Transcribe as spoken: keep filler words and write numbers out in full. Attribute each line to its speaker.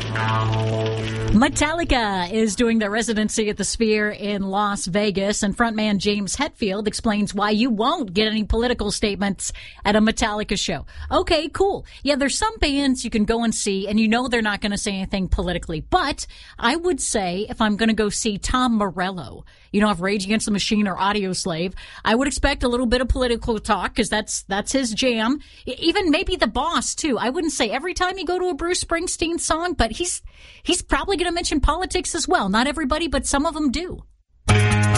Speaker 1: Metallica is doing their residency at the Sphere in Las Vegas, and frontman James Hetfield explains why you won't get any political statements at a Metallica show. Okay, cool. Yeah, there's some bands you can go and see, and you know they're not going to say anything politically. But I would say if I'm going to go see Tom Morello, you know, of Rage Against the Machine or Audioslave, I would expect a little bit of political talk because that's that's his jam. Even maybe The Boss, too. I wouldn't say every time you go to a Bruce Springsteen song, but he's he's probably going to mention politics as well. Not everybody, but some of them do.